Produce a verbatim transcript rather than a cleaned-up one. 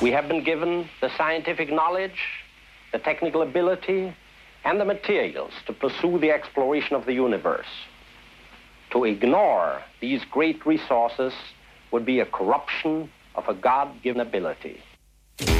We have been given the scientific knowledge, the technical ability, and the materials to pursue the exploration of the universe. To ignore these great resources would be a corruption of a God-given ability.